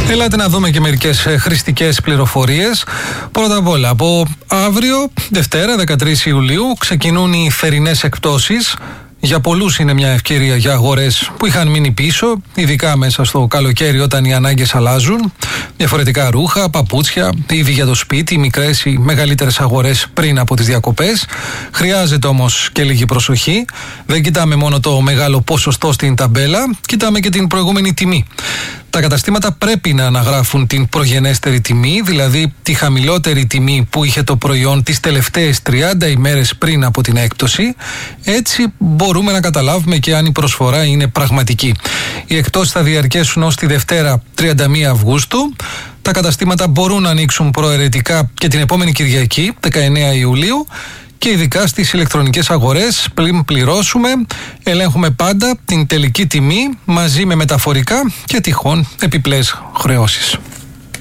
Ελάτε να δούμε και μερικές χρηστικές πληροφορίες. Πρώτα απ' όλα, από αύριο, Δευτέρα, 13 Ιουλίου, ξεκινούν οι θερινές εκπτώσεις. Για πολλούς είναι μια ευκαιρία για αγορές που είχαν μείνει πίσω, ειδικά μέσα στο καλοκαίρι όταν οι ανάγκες αλλάζουν. Διαφορετικά ρούχα, παπούτσια, ήδη για το σπίτι, μικρές ή μεγαλύτερες αγορές πριν από τις διακοπές. Χρειάζεται όμως και λίγη προσοχή. Δεν κοιτάμε μόνο το μεγάλο ποσοστό στην ταμπέλα, κοιτάμε και την προηγούμενη τιμή. Τα καταστήματα πρέπει να αναγράφουν την προγενέστερη τιμή, δηλαδή τη χαμηλότερη τιμή που είχε το προϊόν τις τελευταίες 30 ημέρες πριν από την έκπτωση. Έτσι μπορούμε να καταλάβουμε και αν η προσφορά είναι πραγματική. Οι εκπτώσεις θα διαρκέσουν ως τη Δευτέρα 31 Αυγούστου. Τα καταστήματα μπορούν να ανοίξουν προαιρετικά και την επόμενη Κυριακή, 19 Ιουλίου. Και ειδικά στις ηλεκτρονικές αγορές, πριν πληρώσουμε, ελέγχουμε πάντα την τελική τιμή μαζί με μεταφορικά και τυχόν επιπλέον χρεώσεις.